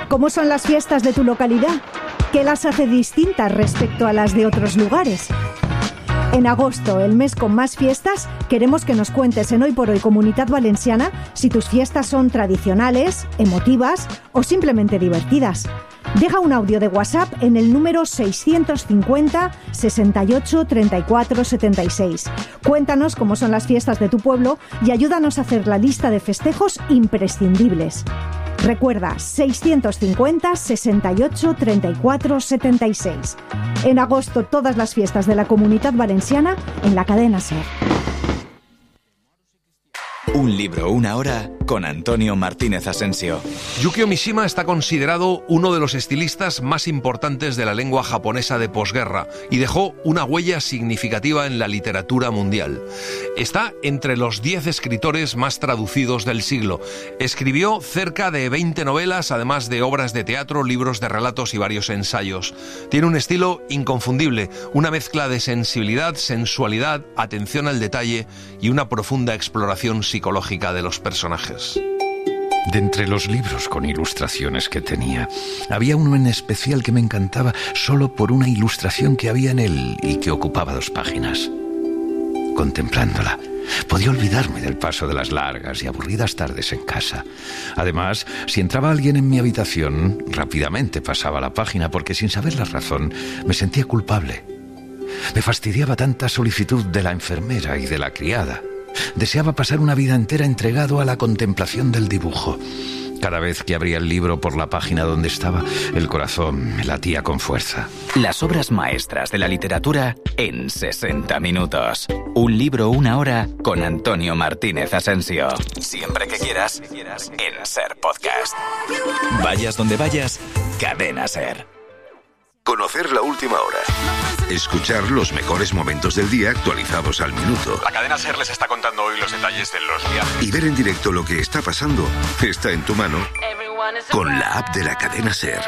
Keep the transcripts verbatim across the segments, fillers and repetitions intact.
¿Cómo son las fiestas de tu localidad? ¿Qué las hace distintas respecto a las de otros lugares? En agosto, el mes con más fiestas, queremos que nos cuentes en Hoy por Hoy Comunitat Valenciana si tus fiestas son tradicionales, emotivas o simplemente divertidas. Deja un audio de WhatsApp en el número seiscientos cincuenta, sesenta y ocho, treinta y cuatro, setenta y seis. Cuéntanos cómo son las fiestas de tu pueblo y ayúdanos a hacer la lista de festejos imprescindibles. Recuerda, seiscientos cincuenta, sesenta y ocho, treinta y cuatro, setenta y seis. En agosto, todas las fiestas de la Comunitat Valenciana en la cadena SER. Un libro, una hora, con Antonio Martínez Asensio. Yukio Mishima está considerado uno de los estilistas más importantes de la lengua japonesa de posguerra y dejó una huella significativa en la literatura mundial. Está entre los diez escritores más traducidos del siglo. Escribió cerca de veinte novelas, además de obras de teatro, libros de relatos y varios ensayos. Tiene un estilo inconfundible, una mezcla de sensibilidad, sensualidad, atención al detalle y una profunda exploración psicológica de los personajes. De entre los libros con ilustraciones que tenía, había uno en especial que me encantaba solo por una ilustración que había en él y que ocupaba dos páginas. Contemplándola, podía olvidarme del paso de las largas y aburridas tardes en casa. Además, si entraba alguien en mi habitación, rápidamente pasaba la página porque, sin saber la razón, me sentía culpable. Me fastidiaba tanta solicitud de la enfermera y de la criada. Deseaba pasar una vida entera entregado a la contemplación del dibujo. Cada vez que abría el libro por la página donde estaba, el corazón me latía con fuerza. Las obras maestras de la literatura en sesenta minutos. Un libro, una hora, con Antonio Martínez Asensio. Siempre que quieras, en SER Podcast. Vayas donde vayas, Cadena SER. Conocer la última hora. Escuchar los mejores momentos del día actualizados al minuto. La cadena SER les está contando hoy los detalles de los viajes. Y ver en directo lo que está pasando está en tu mano con la app de la cadena SER.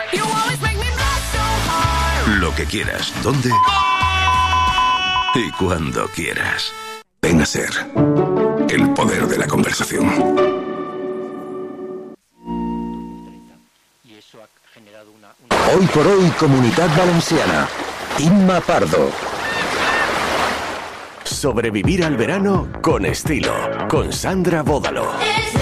Lo que quieras, dónde y cuando quieras. Ven a SER. El poder de la conversación. Hoy por Hoy Comunitat Valenciana. Imma Pardo. Sobrevivir al verano con estilo, con Sandra Bódalo.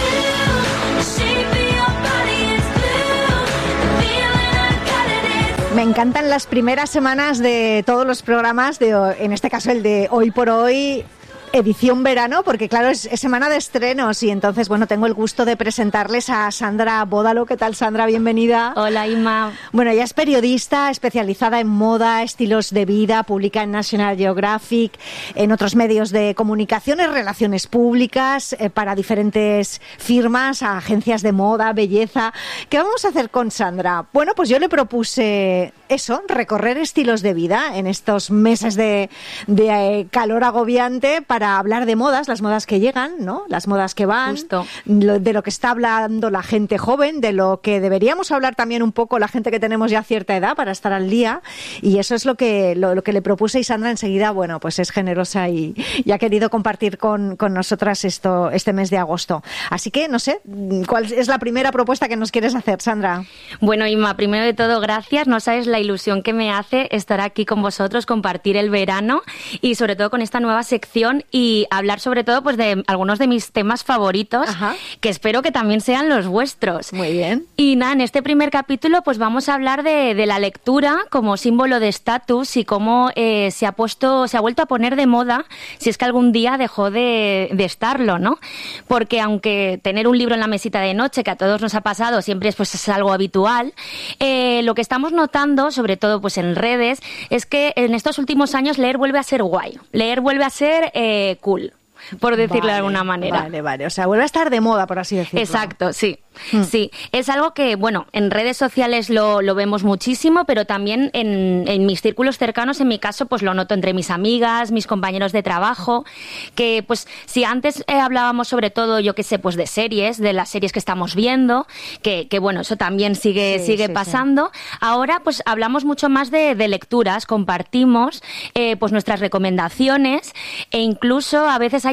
Me encantan las primeras semanas de todos los programas, de, en este caso el de Hoy por Hoy, edición verano, porque claro, es, es semana de estrenos y entonces, bueno, tengo el gusto de presentarles a Sandra Bódalo. ¿Qué tal, Sandra? Bienvenida. Hola, Inma. Bueno, ella es periodista especializada en moda, estilos de vida, publica en National Geographic, en otros medios de comunicación, en relaciones públicas, eh, para diferentes firmas, agencias de moda, belleza. ¿Qué vamos a hacer con Sandra? Bueno, pues yo le propuse eso, recorrer estilos de vida en estos meses de, de eh, calor agobiante, para para hablar de modas, las modas que llegan, ¿no? Las modas que van, Justo. Lo, de lo que está hablando la gente joven, de lo que deberíamos hablar también un poco la gente que tenemos ya cierta edad para estar al día, y eso es lo que lo, lo que le propuse, y Sandra enseguida, bueno, pues es generosa y, y ha querido compartir con, con nosotras esto este mes de agosto. Así que, no sé, ¿cuál es la primera propuesta que nos quieres hacer, Sandra? Bueno, Inma, primero de todo, gracias. No sabes la ilusión que me hace estar aquí con vosotros, compartir el verano y sobre todo con esta nueva sección y hablar sobre todo pues de algunos de mis temas favoritos. Ajá. Que espero que también sean los vuestros. Muy bien. Y nada, en este primer capítulo pues vamos a hablar de, de la lectura como símbolo de estatus y cómo eh, se ha puesto, se ha vuelto a poner de moda, si es que algún día dejó de, de estarlo, ¿no? Porque aunque tener un libro en la mesita de noche, que a todos nos ha pasado, siempre es, pues, es algo habitual, eh, lo que estamos notando, sobre todo pues en redes, es que en estos últimos años leer vuelve a ser guay, leer vuelve a ser eh, cool, por decirlo vale, de alguna manera. Vale, vale. O sea, vuelve a estar de moda, por así decirlo. Exacto, sí. Hmm. Sí, es algo que, bueno, en redes sociales lo, lo vemos muchísimo, pero también en, en mis círculos cercanos, en mi caso, pues lo noto entre mis amigas, mis compañeros de trabajo, que pues si antes eh, hablábamos sobre todo, yo qué sé, pues de series, de las series que estamos viendo, que, que bueno, eso también sigue, sí, sigue sí, pasando, sí. Ahora pues hablamos mucho más de, de lecturas, compartimos eh, pues nuestras recomendaciones e incluso a veces hay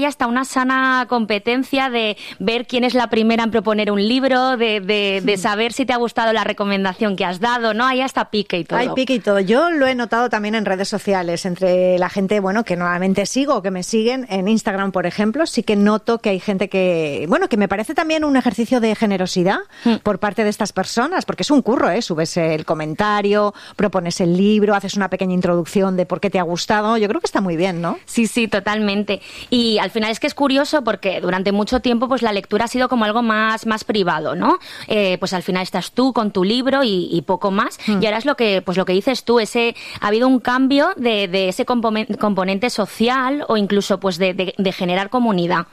hay hasta una sana competencia de ver quién es la primera en proponer un libro, de, de, de saber si te ha gustado la recomendación que has dado, ¿no? Hay hasta pique y todo. Hay pique y todo. Yo lo he notado también en redes sociales, entre la gente, bueno, que normalmente sigo o que me siguen en Instagram, por ejemplo, sí que noto que hay gente que, bueno, que me parece también un ejercicio de generosidad mm. por parte de estas personas, porque es un curro, ¿eh? Subes el comentario, propones el libro, haces una pequeña introducción de por qué te ha gustado. Yo creo que está muy bien, ¿no? Sí, sí, totalmente. Y al final es que es curioso porque durante mucho tiempo pues la lectura ha sido como algo más, más privado, ¿no? Eh, pues al final estás tú con tu libro y, y poco más. Mm. Y ahora es lo que, pues lo que dices tú, ese, ha habido un cambio de, de ese componente, componente social o incluso pues de, de, de generar comunidad.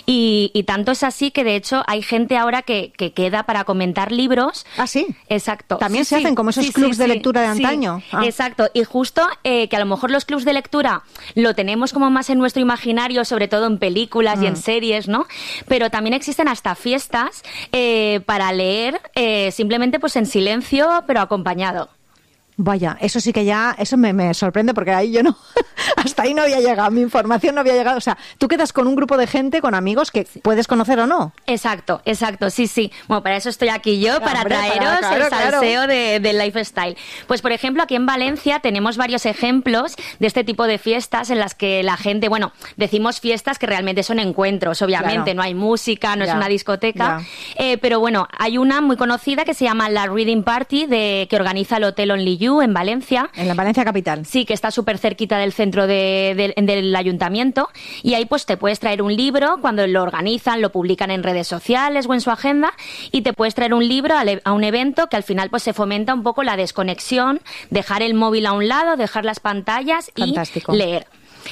Y, y tanto es así que de hecho hay gente ahora que, que queda para comentar libros. ¿Ah, sí? Exacto. También sí, se sí. hacen como esos sí, clubs sí, de sí, lectura de sí. antaño. Ah. Exacto. Y justo eh, que a lo mejor los clubs de lectura lo tenemos como más en nuestro imaginario, sobre todo en películas mm. y en series, ¿no? Pero también existen hasta fiestas eh, para leer eh, simplemente pues en silencio, pero acompañado. Vaya, eso sí que ya, eso me, me sorprende porque ahí yo no, hasta ahí no había llegado, mi información no había llegado. O sea, tú quedas con un grupo de gente, con amigos que puedes conocer o no. Exacto, exacto, sí, sí. Bueno, para eso estoy aquí yo, para Hombre, traeros para, claro, el salseo claro. de, del lifestyle. Pues, por ejemplo, aquí en Valencia tenemos varios ejemplos de este tipo de fiestas en las que la gente, bueno, decimos fiestas que realmente son encuentros, obviamente, claro. no hay música, no ya. es una discoteca, eh, pero bueno, hay una muy conocida que se llama la Reading Party, de, que organiza el Hotel Only You en Valencia. En la Valencia capital. Sí, que está súper cerquita del centro de, de, del ayuntamiento, y ahí pues te puedes traer un libro cuando lo organizan, lo publican en redes sociales o en su agenda, y te puedes traer un libro a, a un evento que al final pues se fomenta un poco la desconexión, dejar el móvil a un lado, dejar las pantallas Fantástico. y leer.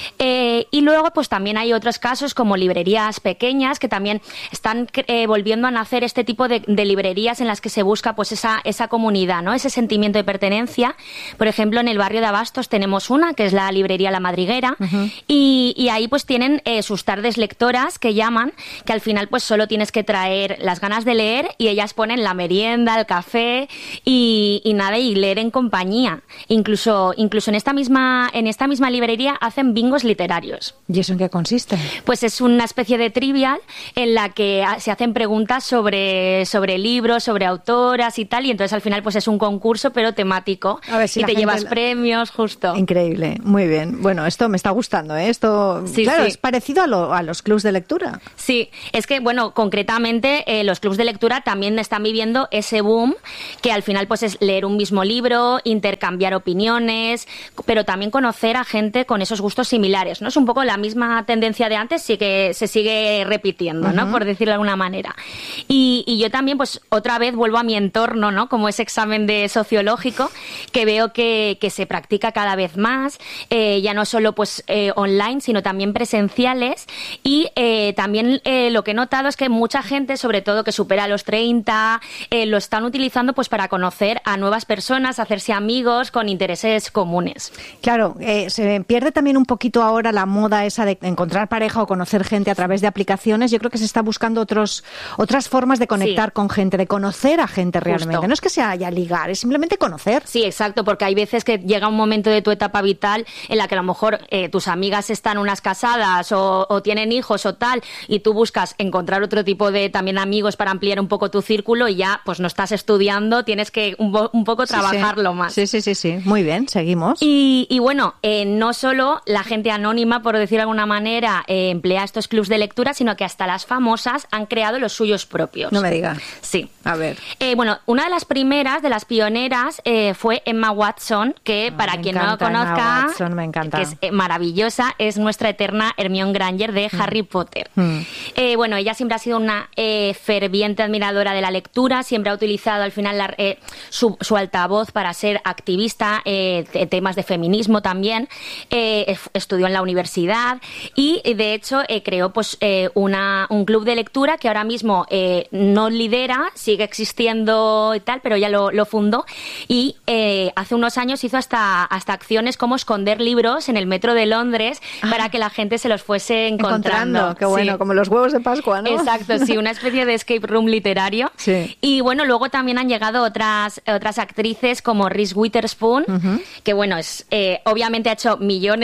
Eh, y luego pues también hay otros casos como librerías pequeñas que también están eh, volviendo a nacer este tipo de, de librerías en las que se busca pues esa, esa comunidad, ¿no? Ese sentimiento de pertenencia. Por ejemplo, en el barrio de Abastos tenemos una que es la librería La Madriguera uh-huh. y, y ahí pues tienen eh, sus tardes lectoras que llaman, que al final pues solo tienes que traer las ganas de leer y ellas ponen la merienda, el café y, y nada, y leer en compañía. Incluso, incluso en esta misma, en esta misma librería hacen bingos literarios. ¿Y eso en qué consiste? Pues es una especie de trivial en la que se hacen preguntas sobre, sobre libros, sobre autoras y tal, y entonces al final pues es un concurso pero temático. A ver si y te llevas la... premios, justo. Increíble, muy bien. Bueno, esto me está gustando, ¿eh? Esto, sí, claro, sí. es parecido a, lo, a los clubs de lectura. Sí, es que, bueno, concretamente eh, los clubs de lectura también están viviendo ese boom que al final pues es leer un mismo libro, intercambiar opiniones, pero también conocer a gente con esos gustos similares, ¿no? Es un poco la misma tendencia de antes, sí que se sigue repitiendo, ¿no? Uh-huh. Por decirlo de alguna manera. Y, y yo también, pues, otra vez vuelvo a mi entorno, ¿no? Como ese examen de sociológico que veo que, que se practica cada vez más, eh, ya no solo, pues, eh, online, sino también presenciales. Y eh, también eh, lo que he notado es que mucha gente, sobre todo que supera los treinta, eh, lo están utilizando, pues, para conocer a nuevas personas, hacerse amigos con intereses comunes. Claro, eh, se pierde también un poquito ahora la moda esa de encontrar pareja o conocer gente a través de aplicaciones. Yo creo que se está buscando otros otras formas de conectar sí. con gente, de conocer a gente realmente. Justo. No es que sea ya ligar, es simplemente conocer. Sí, exacto, porque hay veces que llega un momento de tu etapa vital en la que a lo mejor eh, tus amigas están unas casadas o, o tienen hijos o tal, y tú buscas encontrar otro tipo de también amigos para ampliar un poco tu círculo y ya pues no estás estudiando, tienes que un, un poco trabajarlo sí, sí. más. Sí, sí, sí, sí. Muy bien, seguimos. Y, y bueno, eh, no solo la gente anónima, por decir de alguna manera, eh, emplea estos clubs de lectura, sino que hasta las famosas han creado los suyos propios. No me digas. Sí. A ver. Eh, bueno, una de las primeras, de las pioneras, eh, fue Emma Watson, que oh, para quien encanta, no lo conozca, Emma Watson, me encanta. que es eh, maravillosa, es nuestra eterna Hermione Granger de mm. Harry Potter. Mm. Eh, bueno, ella siempre ha sido una eh, ferviente admiradora de la lectura, siempre ha utilizado al final la, eh, su, su altavoz para ser activista, eh, de temas de feminismo también, eh, estudió en la universidad y de hecho eh, creó pues eh, una, un club de lectura que ahora mismo eh, no lidera, sigue existiendo y tal, pero ella lo, lo fundó y eh, hace unos años hizo hasta, hasta acciones como esconder libros en el metro de Londres ah. para que la gente se los fuese encontrando. encontrando qué bueno, sí. Como los huevos de Pascua, ¿no? Exacto, sí, una especie de escape room literario. Sí. Y bueno, luego también han llegado otras, otras actrices como Reese Witherspoon, uh-huh. que bueno, es eh, obviamente ha hecho millones de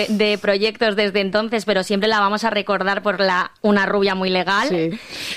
de, de proyectos desde entonces, pero siempre la vamos a recordar por la una rubia muy legal. Sí.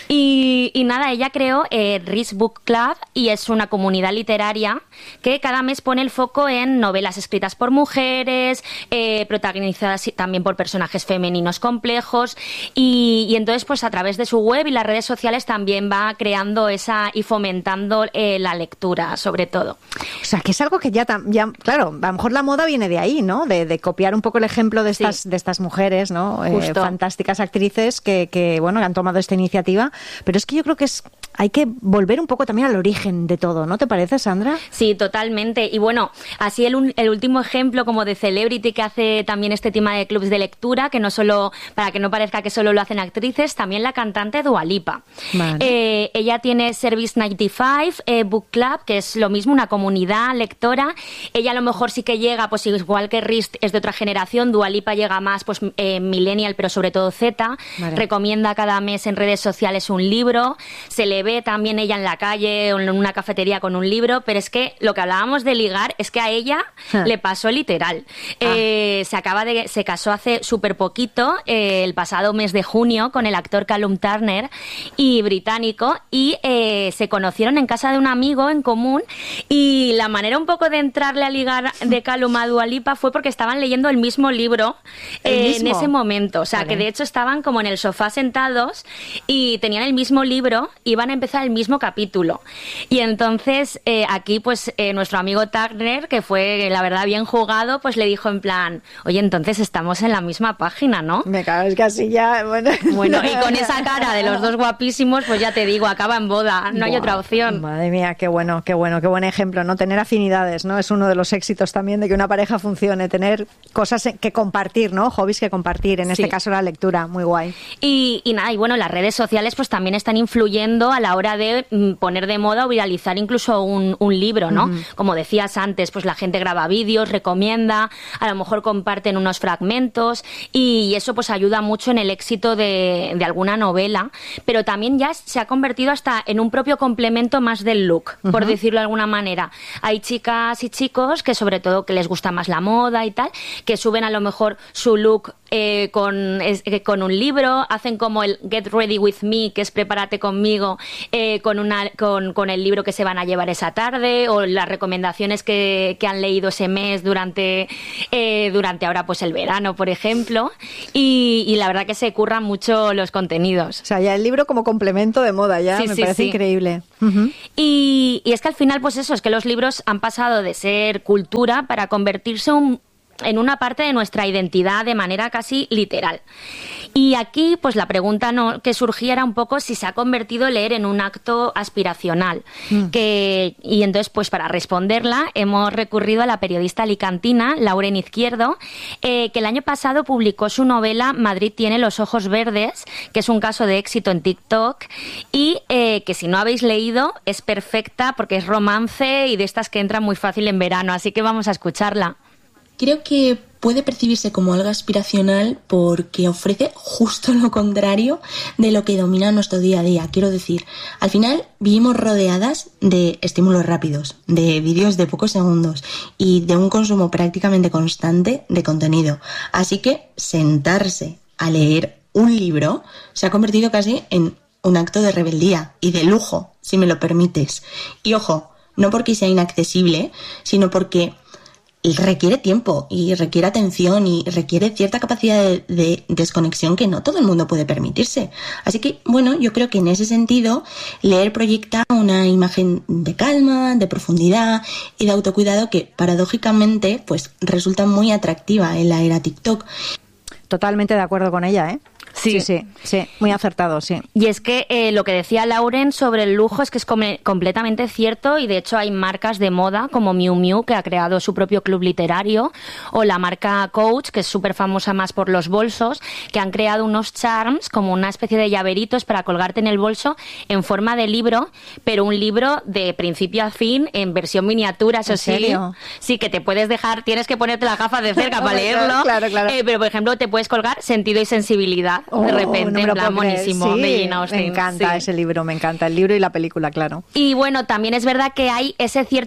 Y, y nada, ella creó eh, Rich Book Club y es una comunidad literaria que cada mes pone el foco en novelas escritas por mujeres, eh, protagonizadas también por personajes femeninos complejos y, y entonces pues a través de su web y las redes sociales también va creando esa y fomentando eh, la lectura sobre todo. O sea, que es algo que ya, ya, claro, a lo mejor la moda viene de ahí, ¿no? De, de copiar un poco el ejemplo de estas, sí. de estas mujeres, ¿no? Eh, fantásticas actrices que, que, bueno, que han tomado esta iniciativa. Pero es que yo creo que es hay que volver un poco también al origen de todo, ¿no te parece, Sandra? Sí, totalmente. Y bueno, así el, el último ejemplo como de celebrity que hace también este tema de clubs de lectura, que no solo, para que no parezca que solo lo hacen actrices, también la cantante Dua Lipa. Vale. Eh, ella tiene Service noventa y cinco eh, Book Club, que es lo mismo, una comunidad lectora. Ella a lo mejor sí que llega, pues igual que Rist es de otra generación, Dua Lipa llega más pues eh, millennial, pero sobre todo Z. Vale. Recomienda cada mes en redes sociales un libro, se le ve también ella en la calle o en una cafetería con un libro, pero es que lo que hablábamos de ligar es que a ella ah. le pasó literal. Ah. Eh, se acaba de, se casó hace súper poquito, eh, el pasado mes de junio, con el actor Callum Turner y británico, y eh, se conocieron en casa de un amigo en común, y la manera un poco de entrarle a ligar de Callum a Dua Lipa fue porque estaban leyendo el mismo libro eh, mismo? en ese momento, o sea, vale. que de hecho estaban como en el sofá sentados y tenían el mismo libro, iban a empezar el mismo capítulo. Y entonces eh, aquí pues eh, nuestro amigo Turner, que fue la verdad bien jugado, pues le dijo en plan, oye, entonces estamos en la misma página, ¿no? Me cago, es que así ya... Bueno, bueno, y con esa cara de los dos guapísimos, pues ya te digo, acaba en boda, no Buah, hay otra opción. Madre mía, qué bueno, qué bueno, qué buen ejemplo, ¿no? Tener afinidades, ¿no? Es uno de los éxitos también de que una pareja funcione, tener cosas que compartir, ¿no? Hobbies que compartir, en sí. este caso la lectura, muy guay. Y, y nada, y bueno, las redes sociales pues también están influyendo a la hora de mm, poner de moda o viralizar incluso un, un libro, ¿no? Uh-huh. Como decías antes, pues la gente graba vídeos, recomienda, a lo mejor comparten unos fragmentos y eso pues ayuda mucho en el éxito de, de alguna novela, pero también ya se ha convertido hasta en un propio complemento más del look, uh-huh. por decirlo de alguna manera. Hay chicas y chicos que sobre todo que les gusta más la moda y tal, que suben a lo mejor su look eh, con, eh, con un libro, hacen como el Get Ready With Me, que es prepárate conmigo, eh, con, una, con, con el libro que se van a llevar esa tarde, o las recomendaciones que, que han leído ese mes durante, eh, durante ahora pues el verano, por ejemplo, y, y la verdad que se curran mucho los contenidos. O sea, ya el libro como complemento de moda, ya sí, me sí, parece sí. increíble. Uh-huh. Y, y es que al final pues eso, es que los libros han pasado de ser cultura para convertirse un en una parte de nuestra identidad de manera casi literal. Y aquí, pues la pregunta no, que surgía era un poco si se ha convertido leer en un acto aspiracional. Mm. Que, y entonces, pues para responderla, hemos recurrido a la periodista alicantina, Lauren Izquierdo, eh, que el año pasado publicó su novela Madrid tiene los ojos verdes, que es un caso de éxito en TikTok, y eh, que si no habéis leído, es perfecta porque es romance y de estas que entran muy fácil en verano, así que vamos a escucharla. Creo que puede percibirse como algo aspiracional porque ofrece justo lo contrario de lo que domina nuestro día a día. Quiero decir, al final vivimos rodeadas de estímulos rápidos, de vídeos de pocos segundos y de un consumo prácticamente constante de contenido. Así que sentarse a leer un libro se ha convertido casi en un acto de rebeldía y de lujo, si me lo permites. Y ojo, no porque sea inaccesible, sino porque requiere tiempo y requiere atención y requiere cierta capacidad de, de desconexión que no todo el mundo puede permitirse. Así que, bueno, yo creo que en ese sentido leer proyecta una imagen de calma, de profundidad y de autocuidado que paradójicamente pues resulta muy atractiva en la era TikTok. Totalmente de acuerdo con ella, ¿eh? Sí, sí, sí, sí, muy acertado, sí. Y es que eh, lo que decía Lauren sobre el lujo es que es com- completamente cierto y de hecho hay marcas de moda como Miu Miu, que ha creado su propio club literario, o la marca Coach, que es súper famosa más por los bolsos, que han creado unos charms como una especie de llaveritos para colgarte en el bolso en forma de libro, pero un libro de principio a fin en versión miniatura, eso sí. ¿En serio? Sí, que te puedes dejar, tienes que ponerte las gafas de cerca para leerlo, claro, claro. Eh, pero por ejemplo te puedes colgar Sentido y Sensibilidad. Oh, de repente, no en plan monísimo, sí, de Jane Austen. Me encanta sí. ese libro, me encanta el libro y la película, claro. Y bueno, también es verdad que hay ese cierto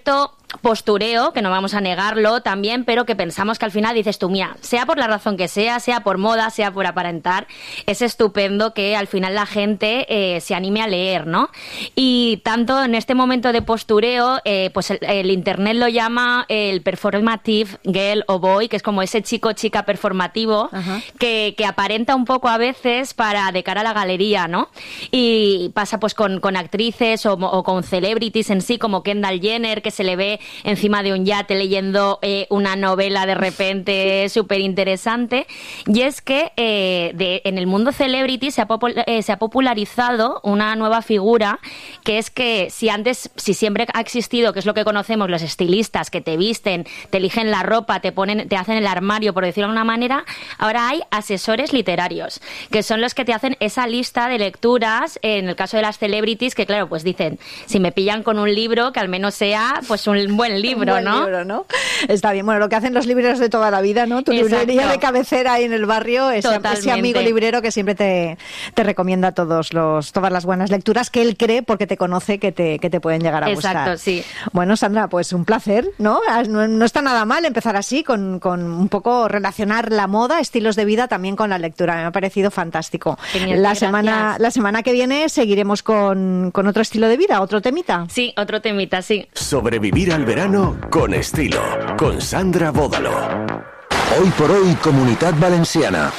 postureo, que no vamos a negarlo también, pero que pensamos que al final dices tú, mira, sea por la razón que sea, sea por moda, sea por aparentar, es estupendo que al final la gente eh, se anime a leer, ¿no? Y tanto en este momento de postureo, eh, pues el, el internet lo llama el performative girl o boy, que es como ese chico chica performativo que, que aparenta un poco a veces para de cara a la galería, ¿no? Y pasa pues con, con actrices o, o con celebrities en sí, como Kendall Jenner, que se le ve encima de un yate leyendo eh, una novela de repente súper interesante. Y es que eh, de, en el mundo celebrity se ha, popul- eh, se ha popularizado una nueva figura, que es que si antes, si siempre ha existido, que es lo que conocemos, los estilistas que te visten, te eligen la ropa, te ponen, te hacen el armario, por decirlo de alguna manera, ahora hay asesores literarios, que son los que te hacen esa lista de lecturas, en el caso de las celebrities, que claro, pues dicen, si me pillan con un libro, que al menos sea pues un buen libro, un buen ¿no? libro, ¿no? Está bien, bueno, lo que hacen los libreros de toda la vida, ¿no? Tu Exacto. librería de cabecera ahí en el barrio, ese, ese amigo librero que siempre te, te recomienda todos los, todas las buenas lecturas que él cree porque te conoce que te, que te pueden llegar a gustar. Exacto, sí. Bueno, Sandra, pues un placer, ¿no? No, no está nada mal empezar así, con, con un poco relacionar la moda, estilos de vida también con la lectura. Me ha parecido fantástico. Genial, la semana, la semana que viene seguiremos con, con otro estilo de vida, otro temita. Sí, otro temita, sí. Sobrevivir al verano con estilo, con Sandra Bódalo. Hoy por hoy, Comunitat Valenciana.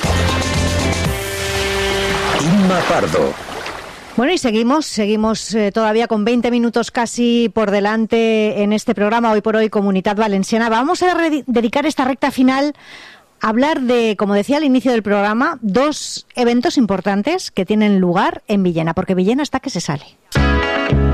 Inma Pardo. Bueno, y seguimos, seguimos eh, todavía con veinte minutos casi por delante en este programa Hoy por Hoy Comunitat Valenciana. Vamos a re- dedicar esta recta final a hablar de, como decía al inicio del programa, dos eventos importantes que tienen lugar en Villena, porque Villena está que se sale.